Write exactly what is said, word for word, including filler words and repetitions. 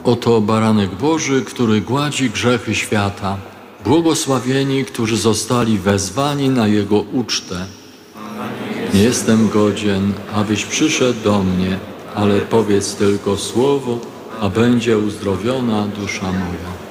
Oto baranek Boży, który gładzi grzechy świata. Błogosławieni, którzy zostali wezwani na Jego ucztę. Nie jestem godzien, abyś przyszedł do mnie, ale powiedz tylko słowo, a będzie uzdrowiona dusza moja.